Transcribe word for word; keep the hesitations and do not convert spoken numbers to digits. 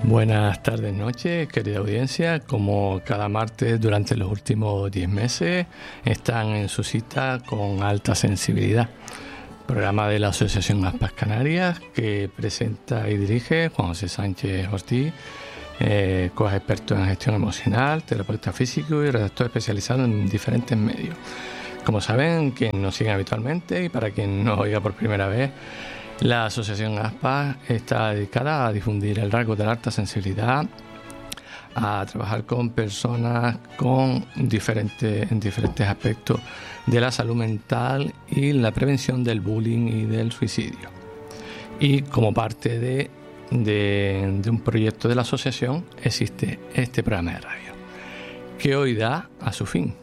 Buenas tardes, noches, querida audiencia. Como cada martes durante los últimos diez meses están en su cita con Alta Sensibilidad, programa de la Asociación Aspas Canarias que presenta y dirige Juan José Sánchez Ortiz, eh, coach experto en gestión emocional, terapeuta físico y redactor especializado en diferentes medios. Como saben, quien nos sigue habitualmente y para quien nos oiga por primera vez, la Asociación Aspas está dedicada a difundir el rasgo de la alta sensibilidad, a trabajar con personas con diferentes, en diferentes aspectos de la salud mental y la prevención del bullying y del suicidio. Y como parte de, de, de un proyecto de la asociación existe este programa de radio, que hoy da a su fin.